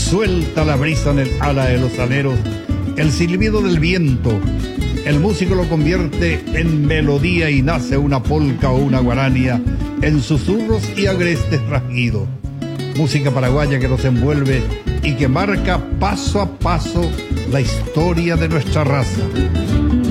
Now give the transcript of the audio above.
Suelta la brisa en el ala de los aleros, el silbido del viento. El músico lo convierte en melodía y nace una polca o una guarania en susurros y agrestes rasguidos. Música paraguaya que nos envuelve y que marca paso a paso la historia de nuestra raza.